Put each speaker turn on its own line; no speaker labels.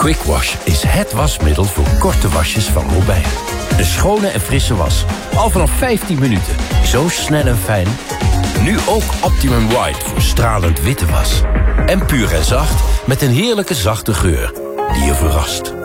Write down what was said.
Quick Wash is het wasmiddel voor korte wasjes van Robijn. Een schone en frisse was. Al vanaf 15 minuten. Zo snel en fijn. Nu ook Optimum White voor stralend witte was. En puur en zacht met een heerlijke zachte geur die je verrast.